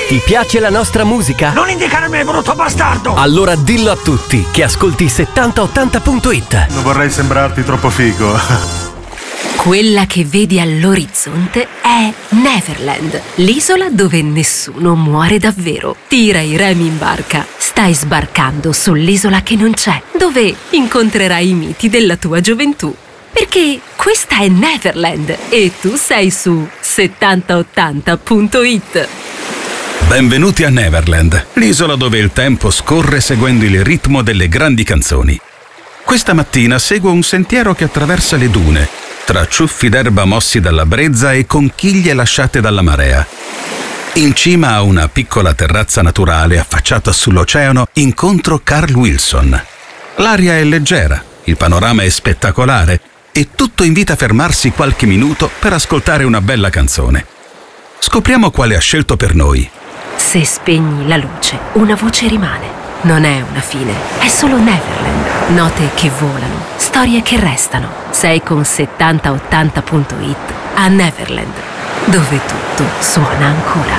Ti piace la nostra musica? Non indicare me, brutto bastardo! Allora dillo a tutti che ascolti 7080.it. Non vorrei sembrarti troppo figo. Quella che vedi all'orizzonte è Neverland, l'isola dove nessuno muore davvero. Tira i remi in barca. Stai sbarcando sull'isola che non c'è, dove incontrerai i miti della tua gioventù. Perché questa è Neverland e tu sei su 7080.it. Benvenuti a Neverland, l'isola dove il tempo scorre seguendo il ritmo delle grandi canzoni. Questa mattina seguo un sentiero che attraversa le dune, tra ciuffi d'erba mossi dalla brezza e conchiglie lasciate dalla marea. In cima a una piccola terrazza naturale affacciata sull'oceano incontro Carl Wilson. L'aria è leggera, il panorama è spettacolare e tutto invita a fermarsi qualche minuto per ascoltare una bella canzone. Scopriamo quale ha scelto per noi. Se spegni la luce, una voce rimane. Non è una fine, è solo Neverland. Note che volano, storie che restano. Sei con 7080.it a Neverland, dove tutto suona ancora.